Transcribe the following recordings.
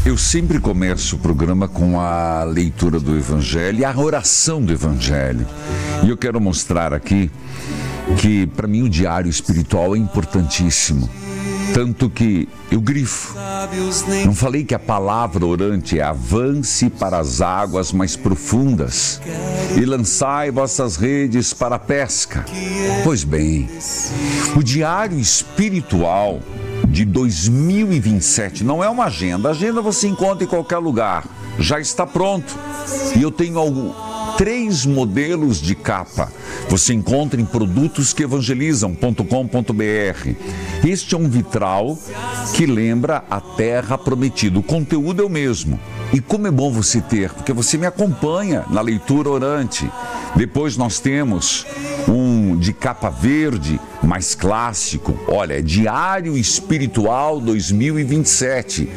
Eu sempre começo o programa com a leitura do Evangelho e a oração do Evangelho. E eu quero mostrar aqui que, para mim, o diário espiritual é importantíssimo. Tanto que eu grifo. Não falei que a palavra orante é: avance para as águas mais profundas e lançai vossas redes para a pesca. Pois bem, o diário espiritual de 2027 não é uma agenda. A agenda você encontra em qualquer lugar, já está pronto. E eu tenho 3 modelos de capa. Você encontra em produtosqueevangelizam.com.br. Este é um vitral que lembra a Terra Prometida. O conteúdo é o mesmo. E como é bom você ter, porque você me acompanha na leitura orante. Depois nós temos um de capa verde, mais clássico. Olha, é Diário Espiritual 2027.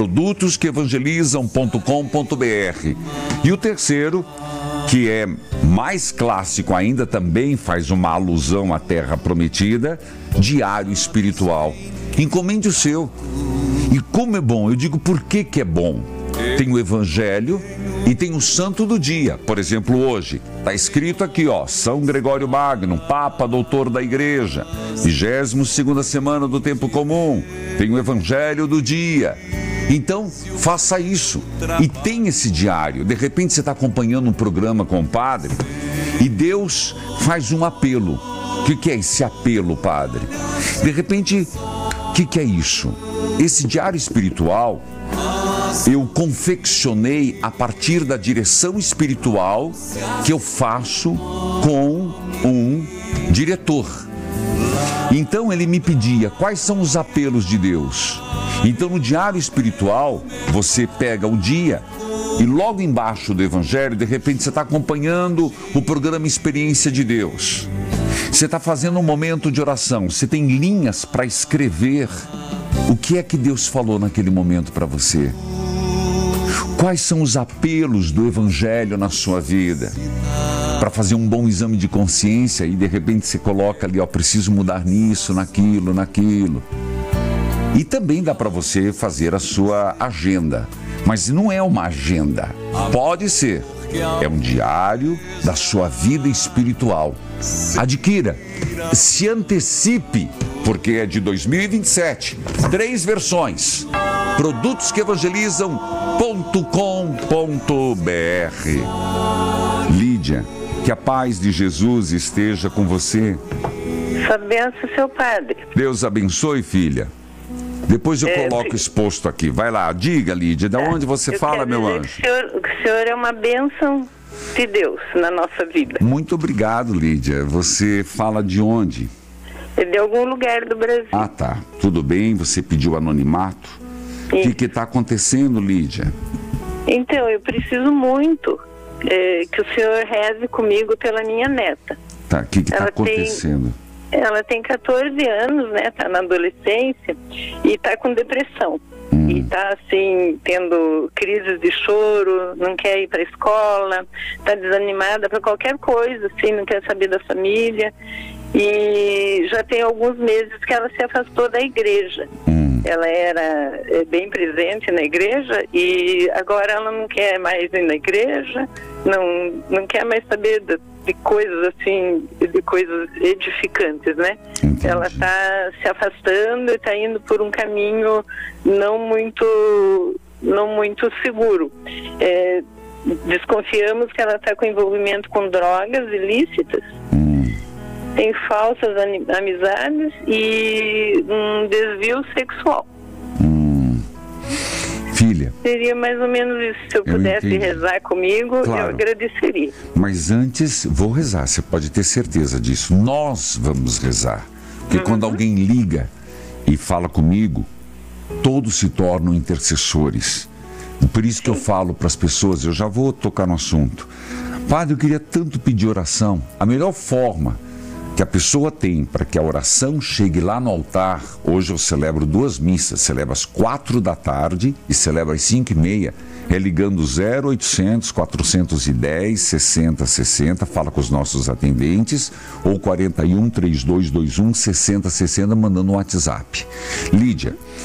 Produtosqueevangelizam.com.br. E o terceiro, que é mais clássico ainda, também faz uma alusão à Terra Prometida, Diário Espiritual. Encomende o seu. E como é bom, eu digo por que é bom. Tem o Evangelho e tem o Santo do Dia. Por exemplo, hoje está escrito aqui, São Gregório Magno, Papa, Doutor da Igreja, 22ª semana do Tempo Comum. Tem o Evangelho do Dia. Então, faça isso. E tem esse diário. De repente você está acompanhando um programa com o padre e Deus faz um apelo. O que é esse apelo, padre? De repente, o que é isso? Esse diário espiritual eu confeccionei a partir da direção espiritual que eu faço com um diretor. Então ele me pedia quais são os apelos de Deus. Então no diário espiritual você pega o dia e logo embaixo do Evangelho, de repente você está acompanhando o programa Experiência de Deus. Você está fazendo um momento de oração, você tem linhas para escrever o que é que Deus falou naquele momento para você. Quais são os apelos do Evangelho na sua vida? Para fazer um bom exame de consciência e de repente você coloca ali, preciso mudar nisso, naquilo. E também dá para você fazer a sua agenda. Mas não é uma agenda. Pode ser. É um diário da sua vida espiritual. Adquira. Se antecipe, porque é de 2027. 3 versões. Produtosqueevangelizam.com.br. Lídia, que a paz de Jesus esteja com você. Sua bênção, seu padre. Deus abençoe, filha. Depois eu coloco exposto aqui. Vai lá, diga, Lídia, de onde você fala, meu anjo? Que o senhor é uma bênção de Deus na nossa vida. Muito obrigado, Lídia. Você fala de onde? De algum lugar do Brasil. Ah, tá. Tudo bem, você pediu anonimato. O que está acontecendo, Lídia? Então, eu preciso muito que o senhor reze comigo pela minha neta. Tá, o que está acontecendo? Ela tem 14 anos, né? Tá na adolescência e tá com depressão. E tá, assim, tendo crises de choro, não quer ir pra escola, tá desanimada para qualquer coisa, assim, não quer saber da família. E já tem alguns meses que ela se afastou da igreja. Ela era bem presente na igreja e agora ela não quer mais ir na igreja, não quer mais saber de coisas assim, de coisas edificantes, né? Entendi. Ela está se afastando e está indo por um caminho não muito seguro. Desconfiamos que ela está com envolvimento com drogas ilícitas. Tem falsas amizades e um desvio sexual. Filha, seria mais ou menos isso. Se eu pudesse rezar comigo, claro, eu agradeceria. Mas antes, vou rezar, você pode ter certeza disso. Nós vamos rezar. Porque quando alguém liga e fala comigo, todos se tornam intercessores. Por isso que eu falo para as pessoas, eu já vou tocar no assunto. Padre, eu queria tanto pedir oração. A melhor forma que a pessoa tem para que a oração chegue lá no altar, hoje eu celebro 2 missas, celebro às 4 da tarde e celebro às 5h30, é ligando 0800 410 6060, fala com os nossos atendentes, ou 41 3221 6060, mandando um WhatsApp. Lídia,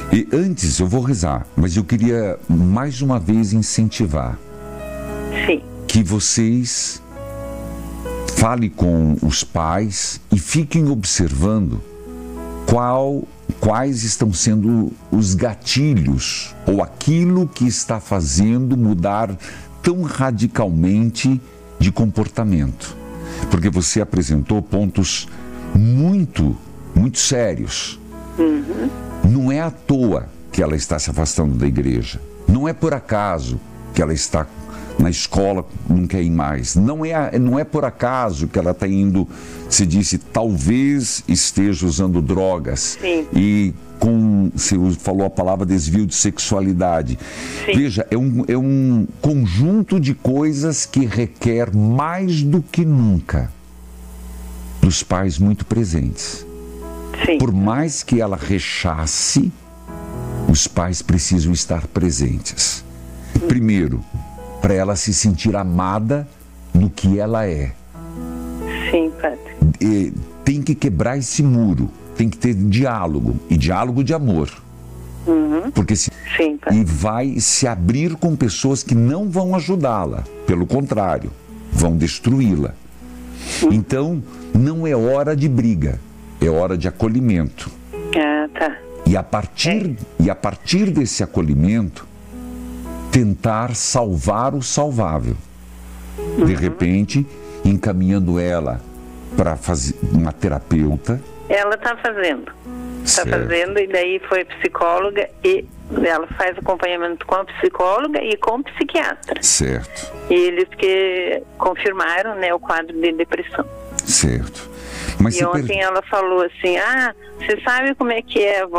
E antes, eu vou rezar, mas eu queria mais uma vez incentivar Sim. que vocês falem com os pais e fiquem observando quais estão sendo os gatilhos ou aquilo que está fazendo mudar tão radicalmente de comportamento. Porque você apresentou pontos muito sérios. Não é à toa que ela está se afastando da igreja. Não é por acaso que ela está na escola, não quer ir mais. Não é por acaso que ela está indo, se disse, talvez esteja usando drogas. Sim. E você falou a palavra desvio de sexualidade. Sim. Veja, é um conjunto de coisas que requer mais do que nunca dos pais muito presentes. Sim. Por mais que ela rechace, os pais precisam estar presentes. Primeiro, para ela se sentir amada no que ela é. Sim, padre. Tem que quebrar esse muro, tem que ter diálogo, e diálogo de amor. Porque Sim, padre. e vai se abrir com pessoas que não vão ajudá-la, pelo contrário, vão destruí-la. Então, não é hora de briga, é hora de acolhimento. Ah, tá. E a partir desse acolhimento, tentar salvar o salvável. De repente, encaminhando ela para fazer uma terapeuta. Ela está fazendo. Está Certo. fazendo, e daí foi psicóloga, e ela faz acompanhamento com a psicóloga e com o psiquiatra. Certo, E eles que confirmaram, né, o quadro de depressão. certo. Mas E ontem ela falou assim, você sabe como é que é,